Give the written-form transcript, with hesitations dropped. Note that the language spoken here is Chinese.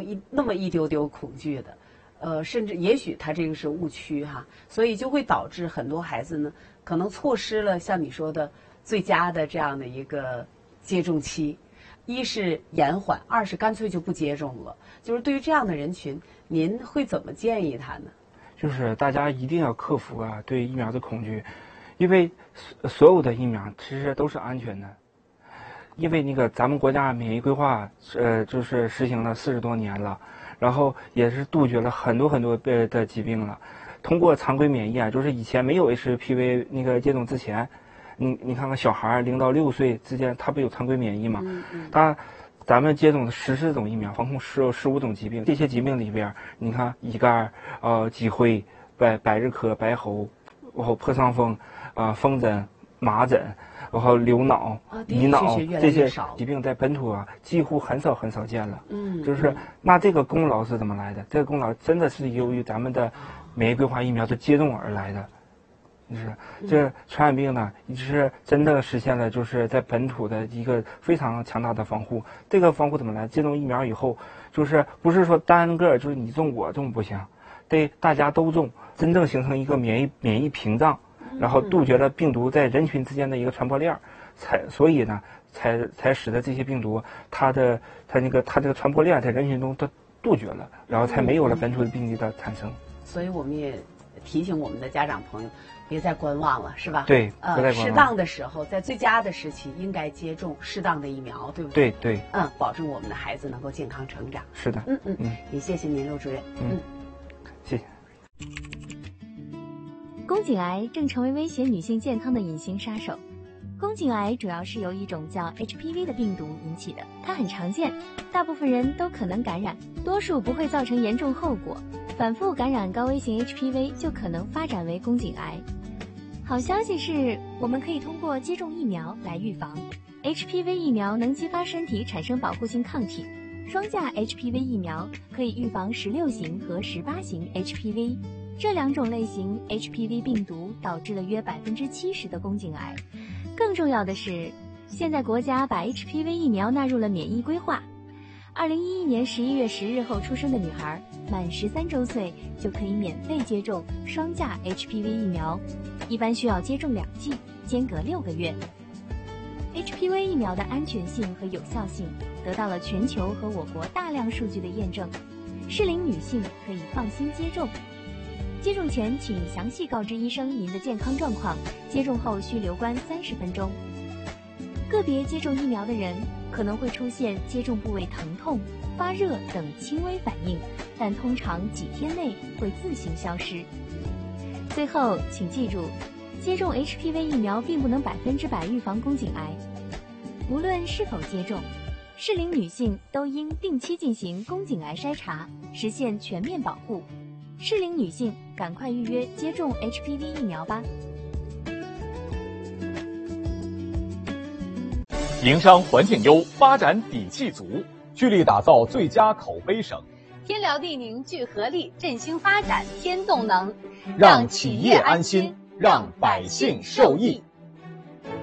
那么一丢丢恐惧的，甚至也许他这个是误区哈，所以就会导致很多孩子呢，可能错失了像你说的最佳的这样的一个接种期。一是延缓，二是干脆就不接种了。就是对于这样的人群，您会怎么建议他呢？ 就是大家一定要克服对疫苗的恐惧，因为所有的疫苗其实都是安全的。因为咱们国家免疫规划就是实行了40多年了，然后也是杜绝了很多的疾病了。通过常规免疫就是以前没有 HPV 接种之前，你看看小孩0到6岁之间，他不有常规免疫吗？咱们接种的14种疫苗，防控15种疾病。这些疾病里边，你看乙肝、脊灰、百日咳、白喉，然后破伤风、风疹、麻疹，然后流脑、乙脑这些疾病在本土几乎很少见了。就是那这个功劳是怎么来的？这个功劳真的是由于咱们的免疫规划疫苗的接种而来的。就是这传染病呢，是真的实现了就是在本土的一个非常强大的防护。这个防护怎么来？接种疫苗以后，就是不是说单个就是你中我中不行，得大家都中，真正形成一个免疫屏障，然后杜绝了病毒在人群之间的一个传播链，所以呢才使得这些病毒它这个传播链在人群中都杜绝了，然后才没有了本土的病例的产生。 所以我们也提醒我们的家长朋友，别再观望了，是吧？ 对，不再观望。 适当的时候，在最佳的时期，应该接种适当的疫苗，对不对？ 对。 保证我们的孩子能够健康成长。 是的。 也谢谢您，陆主任。 谢谢。 宫颈癌正成为威胁女性健康的隐形杀手。宫颈癌主要是由一种叫 HPV 的病毒引起的，它很常见，大部分人都可能感染，多数不会造成严重后果。反复感染高危型 HPV 就可能发展为宫颈癌。好消息是，我们可以通过接种疫苗来预防。HPV 疫苗能激发身体产生保护性抗体，双价 HPV 疫苗可以预防16型和18型 HPV。这2种类型 HPV 病毒导致了约70%的宫颈癌。更重要的是，现在国家把 HPV 疫苗纳入了免疫规划。2011年11月10日后出生的女孩，满13周岁就可以免费接种双价 HPV 疫苗，一般需要接种2剂，间隔6个月。HPV 疫苗的安全性和有效性得到了全球和我国大量数据的验证，适龄女性可以放心接种。接种前请详细告知医生您的健康状况，接种后需留观30分钟。个别接种疫苗的人可能会出现接种部位疼痛、发热等轻微反应，但通常几天内会自行消失。最后，请记住，接种 HPV 疫苗并不能100%预防宫颈癌。无论是否接种，适龄女性都应定期进行宫颈癌筛查，实现全面保护。适龄女性赶快预约接种 HPV 疫苗吧。 营商环境优，发展底气足，聚力打造最佳口碑省。 天辽地宁聚合力，振兴发展添动能， 让企业安心，让百姓受益。